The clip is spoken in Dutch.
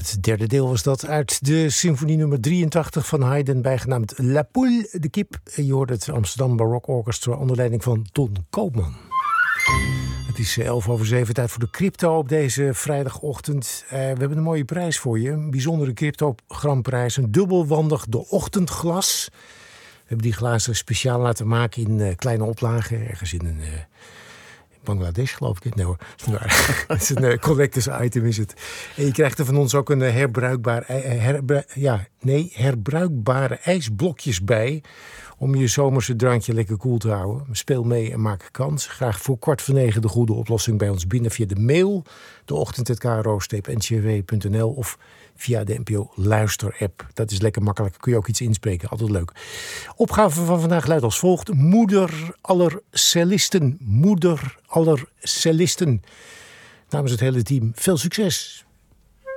Het derde deel was dat uit de symfonie nummer 83 van Haydn, bijgenaamd La Poule, de kip. Je hoort het Amsterdam Baroque Orchestra onder leiding van Ton Koopman. Het is 7:11, tijd voor de crypto op deze vrijdagochtend. We hebben een mooie prijs voor je. Een bijzondere cryptogramprijs. Een dubbelwandig de ochtendglas. We hebben die glazen speciaal laten maken in kleine oplagen. Ergens in Bangladesh, geloof ik. Nee hoor, het is een collectors item is het. En je krijgt er van ons ook een herbruikbare ijsblokjes bij, om je zomerse drankje lekker koel te houden. Speel mee en maak kans. Graag voor 8:45 de goede oplossing bij ons binnen via de mail, deochtend@kro-ncrw.nl of via de NPO Luister-app. Dat is lekker makkelijk. Kun je ook iets inspreken. Altijd leuk. Opgave van vandaag luidt als volgt. Moeder aller cellisten. Moeder aller cellisten. Namens het hele team veel succes.